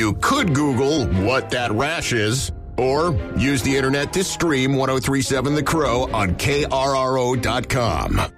You could Google what that rash is, or use the internet to stream 1037 The Crow on KRRO.com.